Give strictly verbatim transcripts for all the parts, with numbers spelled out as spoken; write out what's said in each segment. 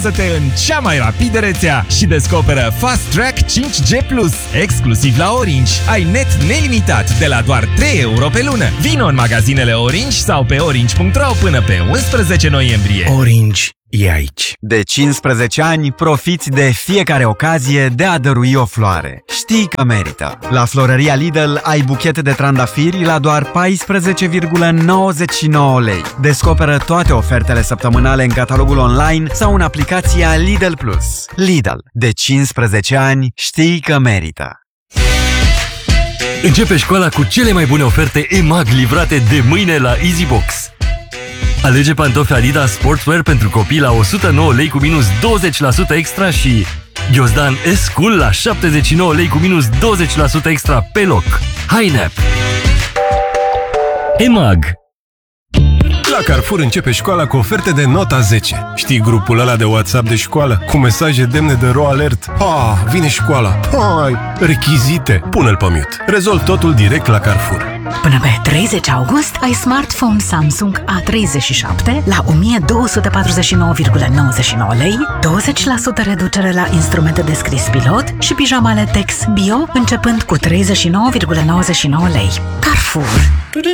în cea mai rapidă rețea și descoperă Fast Track cinci G plus, exclusiv la Orange. Ai net nelimitat de la doar trei euro pe lună. Vino în magazinele Orange sau pe orange punct ro până pe unsprezece noiembrie. Orange e aici. De cincisprezece ani profiți de fiecare ocazie de a dărui o floare. Știi că merită. La Florăria Lidl ai buchete de trandafiri la doar paisprezece virgulă nouăzeci și nouă lei. Descoperă toate ofertele săptămânale în catalogul online sau în aplicația Lidl Plus. Lidl. De cincisprezece ani știi că merită. Începe școala cu cele mai bune oferte E M A G livrate de mâine la EasyBox. Alege pantofi Adidas Sportswear pentru copii la o sută nouă lei cu minus douăzeci la sută extra și Ghiozdan S-Cool la șaptezeci și nouă lei cu minus douăzeci la sută extra pe loc. Hainep! E M A G. La Carrefour începe școala cu oferte de nota zece. Știi grupul ăla de WhatsApp de școală? Cu mesaje demne de ro alert. Ah, vine școala. Hai, rechizite. Pune-l pe mute. Rezolv totul direct la Carrefour. Până pe treizeci august ai smartphone Samsung A treizeci și șapte la o mie două sute patruzeci și nouă virgulă nouăzeci și nouă lei, douăzeci la sută reducere la instrumente de scris pilot și pijamale Tex Bio începând cu treizeci și nouă virgulă nouăzeci și nouă lei. Carrefour.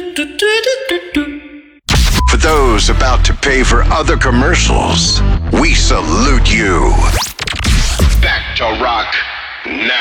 For those about to pay for other commercials, we salute you. Back to rock now.